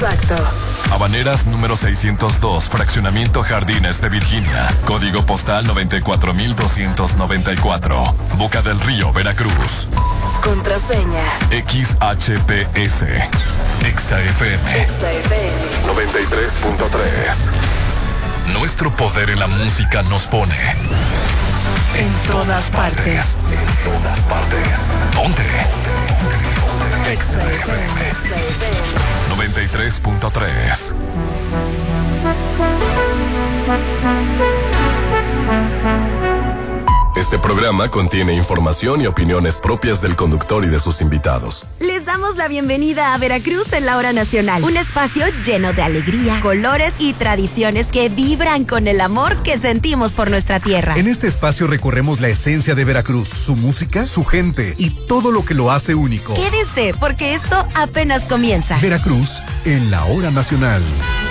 Exacto. Habaneras número 602, Fraccionamiento Jardines de Virginia. Código postal 94294. Boca del Río, Veracruz. Contraseña. XHPS. XFM. XFM. 93.3. Nuestro poder en la música nos pone En todas partes. En todas partes. Ponte. XFM. 93.3. Este programa contiene información y opiniones propias del conductor y de sus invitados. Les damos la bienvenida a Veracruz en la Hora Nacional, un espacio lleno de alegría, colores y tradiciones que vibran con el amor que sentimos por nuestra tierra. En este espacio recorremos la esencia de Veracruz, su música, su gente y todo lo que lo hace único. Quédense, porque esto apenas comienza. Veracruz en la Hora Nacional.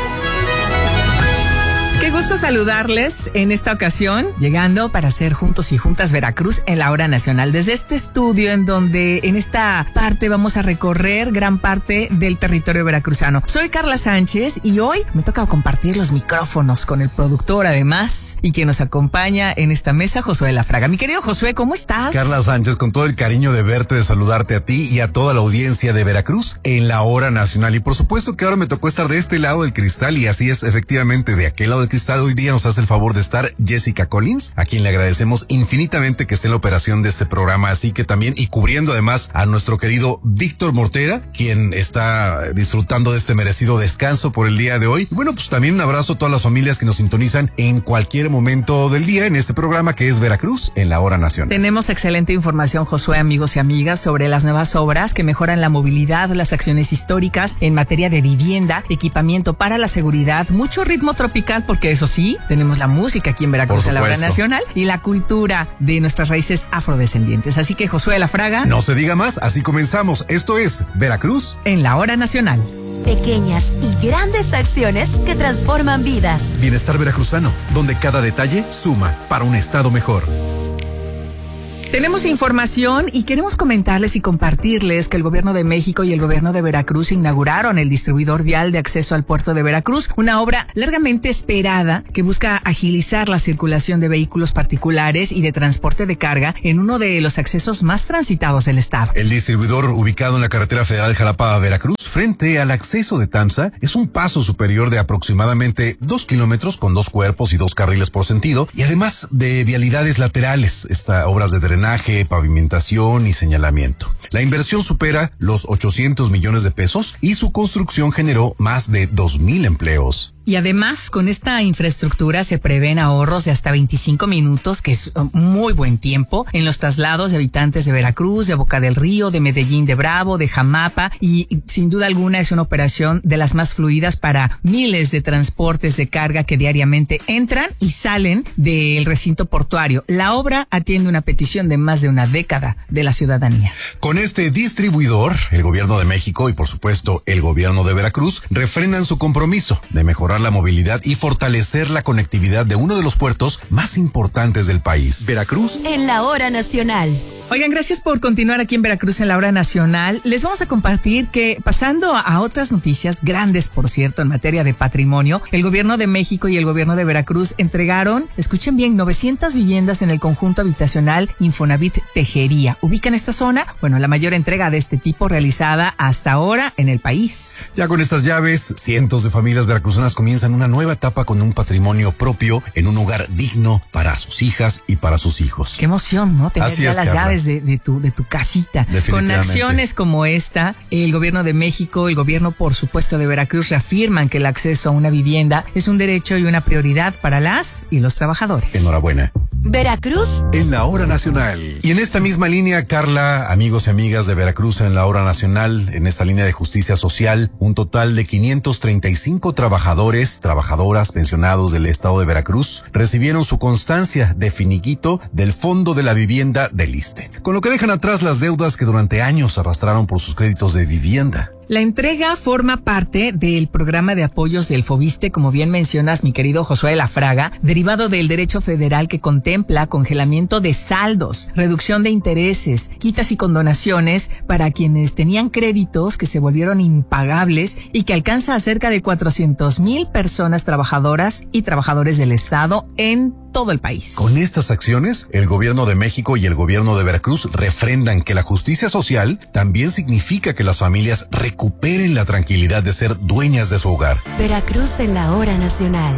Qué gusto saludarles en esta ocasión, llegando para hacer juntos y juntas Veracruz en la Hora Nacional. Desde este estudio en donde en esta parte vamos a recorrer gran parte del territorio veracruzano. Soy Carla Sánchez y hoy me toca compartir los micrófonos con el productor además y quien nos acompaña en esta mesa, Josué Lafraga. Mi querido Josué, ¿cómo estás? Carla Sánchez, con todo el cariño de verte, de saludarte a ti y a toda la audiencia de Veracruz en la Hora Nacional. Y por supuesto que ahora me tocó estar de este lado del cristal y así es, efectivamente, de aquel lado del cristal. Hoy día nos hace el favor de estar Jessica Collins, a quien le agradecemos infinitamente que esté en la operación de este programa, así que también y cubriendo además a nuestro querido Víctor Mortera, quien está disfrutando de este merecido descanso por el día de hoy. Y bueno, pues también un abrazo a todas las familias que nos sintonizan en cualquier momento del día en este programa que es Veracruz en la Hora Nacional. Tenemos excelente información, Josué, amigos y amigas, sobre las nuevas obras que mejoran la movilidad, las acciones históricas en materia de vivienda, equipamiento para la seguridad, mucho ritmo tropical, porque eso sí, tenemos la música aquí en Veracruz en la Hora Nacional y la cultura de nuestras raíces afrodescendientes. Así que, Josué Lafraga, no se diga más, así comenzamos. Esto es Veracruz en la Hora Nacional. Pequeñas y grandes acciones que transforman vidas. Bienestar veracruzano, donde cada detalle suma para un estado mejor. Tenemos información y queremos comentarles y compartirles que el Gobierno de México y el Gobierno de Veracruz inauguraron el distribuidor vial de acceso al puerto de Veracruz, una obra largamente esperada que busca agilizar la circulación de vehículos particulares y de transporte de carga en uno de los accesos más transitados del estado. El distribuidor, ubicado en la carretera federal Jalapa a Veracruz, frente al acceso de Tamsa, es un paso superior de aproximadamente 2 kilómetros con 2 cuerpos y 2 carriles por sentido, y además de vialidades laterales, obras de drenaje, pavimentación y señalamiento. La inversión supera los 800 millones de pesos y su construcción generó más de 2,000 empleos. Y además, con esta infraestructura se prevén ahorros de hasta 25 minutos, que es muy buen tiempo, en los traslados de habitantes de Veracruz, de Boca del Río, de Medellín, de Bravo, de Jamapa, y sin duda alguna es una operación de las más fluidas para miles de transportes de carga que diariamente entran y salen del recinto portuario. La obra atiende una petición de más de una década de la ciudadanía. Con este distribuidor, el Gobierno de México y por supuesto el Gobierno de Veracruz refrendan su compromiso de mejorar la movilidad y fortalecer la conectividad de uno de los puertos más importantes del país. Veracruz en la Hora Nacional. Oigan, gracias por continuar aquí en Veracruz en la Hora Nacional. Les vamos a compartir que, pasando a otras noticias grandes, por cierto, en materia de patrimonio, el Gobierno de México y el Gobierno de Veracruz entregaron, escuchen bien, 900 viviendas en el conjunto habitacional Infonavit Tejería. ¿Ubican esta zona? Bueno, la mayor entrega de este tipo realizada hasta ahora en el país. Ya con estas llaves, cientos de familias veracruzanas comienzan una nueva etapa con un patrimonio propio en un hogar digno para sus hijas y para sus hijos. Qué emoción, ¿no? Tener ya las llaves de tu casita. Con acciones como esta, el Gobierno de México, el Gobierno, por supuesto, de Veracruz reafirman que el acceso a una vivienda es un derecho y una prioridad para las y los trabajadores. Enhorabuena. Veracruz en la Hora Nacional. Y en esta misma línea, Carla, amigos y amigas de Veracruz en la Hora Nacional, en esta línea de justicia social, un total de 535 trabajadores, trabajadoras, pensionados del estado de Veracruz recibieron su constancia de finiquito del Fondo de la Vivienda del ISSSTE, con lo que dejan atrás las deudas que durante años arrastraron por sus créditos de vivienda. La entrega forma parte del programa de apoyos del FOBISSSTE, como bien mencionas, mi querido Josué de la Fraga, derivado del derecho federal que contempla congelamiento de saldos, reducción de intereses, quitas y condonaciones para quienes tenían créditos que se volvieron impagables y que alcanza a cerca de 400,000 personas trabajadoras y trabajadores del Estado en todo el país. Con estas acciones, el gobierno de México y el gobierno de Veracruz refrendan que la justicia social también significa que las familias recuperen la tranquilidad de ser dueñas de su hogar. Veracruz en la hora nacional.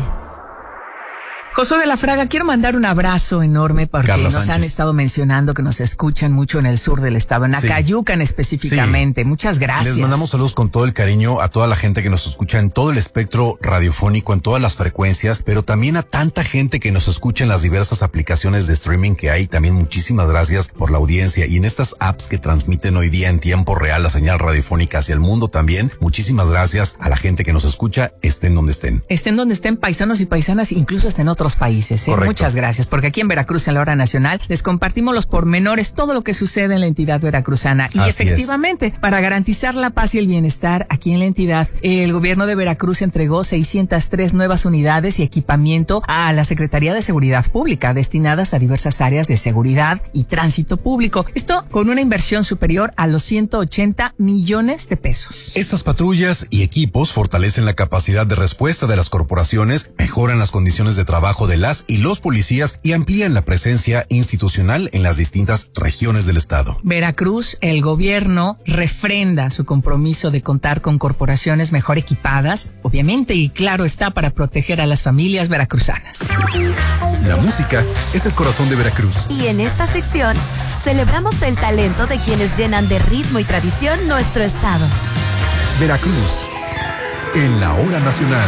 Josué de la Fraga, quiero mandar un abrazo enorme porque Carla nos Sánchez. han estado mencionando que nos escuchan mucho en el sur del estado, en Acayucan específicamente. Sí. Muchas gracias. Les mandamos saludos con todo el cariño a toda la gente que nos escucha en todo el espectro radiofónico, en todas las frecuencias, pero también a tanta gente que nos escucha en las diversas aplicaciones de streaming que hay. También muchísimas gracias por la audiencia y en estas apps que transmiten hoy día en tiempo real la señal radiofónica hacia el mundo también. Muchísimas gracias a la gente que nos escucha, estén donde estén. Estén donde estén, paisanos y paisanas, incluso estén otros países. Correcto. Muchas gracias, porque aquí en Veracruz, en la hora nacional, les compartimos los pormenores, todo lo que sucede en la entidad veracruzana. Y Así efectivamente, para garantizar la paz y el bienestar aquí en la entidad, el gobierno de Veracruz entregó 603 nuevas unidades y equipamiento a la Secretaría de Seguridad Pública, destinadas a diversas áreas de seguridad y tránsito público. Esto con una inversión superior a los 180 millones de pesos. Estas patrullas y equipos fortalecen la capacidad de respuesta de las corporaciones, mejoran las condiciones de trabajo de las y los policías y amplían la presencia institucional en las distintas regiones del estado. Veracruz, el gobierno refrenda su compromiso de contar con corporaciones mejor equipadas, obviamente, y claro está, para proteger a las familias veracruzanas. La música es el corazón de Veracruz. Y en esta sección celebramos el talento de quienes llenan de ritmo y tradición nuestro estado. Veracruz, en la hora nacional.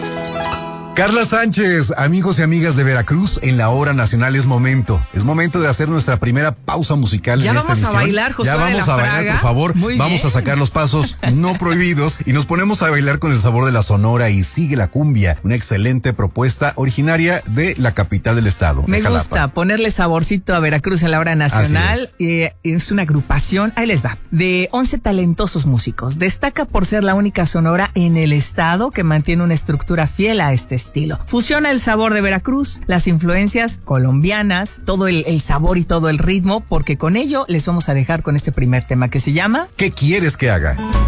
Carla Sánchez, amigos y amigas de Veracruz, en la hora nacional es momento de hacer nuestra primera pausa musical Ya en esta vamos a emisión. bailar, Josué Ya de vamos la a bailar, Fraga. por favor. Muy Vamos bien. a sacar los pasos no prohibidos y nos ponemos a bailar con el sabor de la Sonora y Sigue la Cumbia, una excelente propuesta originaria de la capital del estado. Me de Jalapa. gusta ponerle saborcito a Veracruz en la hora nacional. Es una agrupación, ahí les va, de 11 talentosos músicos. Destaca por ser la única sonora en el estado que mantiene una estructura fiel a este estilo. Fusiona el sabor de Veracruz, las influencias colombianas, todo el sabor y todo el ritmo, porque con ello les vamos a dejar con este primer tema que se llama ¿Qué quieres que haga?